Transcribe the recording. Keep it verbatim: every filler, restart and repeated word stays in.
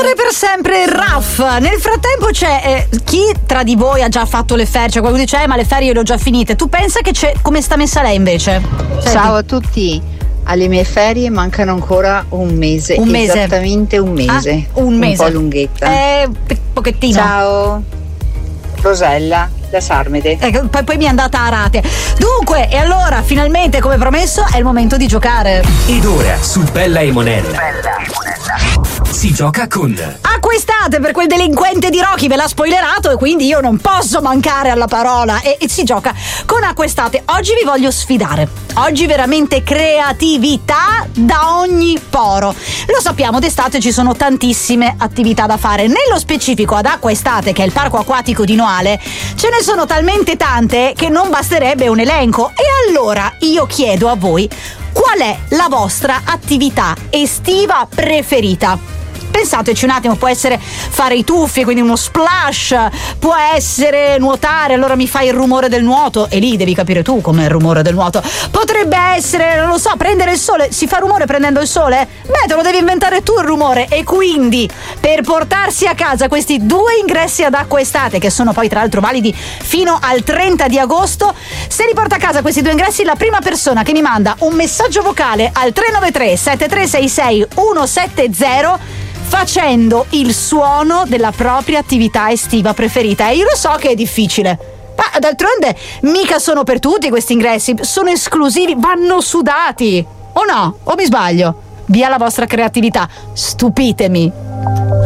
Per sempre Raff. Nel frattempo c'è eh, chi tra di voi ha già fatto le ferie, cioè qualcuno dice eh, ma le ferie le ho già finite. Tu pensa che c'è, come sta messa lei invece? Senti. Ciao a tutti, alle mie ferie mancano ancora un mese, un mese. esattamente un mese, ah, un mese, un po' lunghetta. Eh, pochettino. Ciao Rosella da Sarmede. Eh, poi, poi mi è andata a rate. Dunque, e allora finalmente come promesso è il momento di giocare. Ed ora su Bella e Monella si gioca con Acquistate per quel delinquente di Rocky, ve l'ha spoilerato e quindi io non posso mancare alla parola. E, e si gioca con Acquistate. Oggi vi voglio sfidare. Oggi veramente creatività da ogni poro. Lo sappiamo, d'estate ci sono tantissime attività da fare. Nello specifico ad Acquaestate, che è il parco acquatico di Noale, ce ne sono talmente tante che non basterebbe un elenco. E allora io chiedo a voi, qual è la vostra attività estiva preferita? Pensateci un attimo, può essere fare i tuffi, quindi uno splash, può essere nuotare, allora mi fai il rumore del nuoto e lì devi capire tu com'è il rumore del nuoto. Potrebbe essere, non lo so, prendere il sole. Si fa rumore prendendo il sole? Beh, te lo devi inventare tu il rumore. E quindi per portarsi a casa questi due ingressi ad Acquaestate, che sono poi tra l'altro validi fino al trenta di agosto, se li porta a casa questi due ingressi, la prima persona che mi manda un messaggio vocale al tre nove tre sette tre sei sei uno sette zero facendo il suono della propria attività estiva preferita. E io lo so che è difficile, ma d'altronde mica sono per tutti questi ingressi, sono esclusivi, vanno sudati. O no? O mi sbaglio? Via la vostra creatività, stupitemi.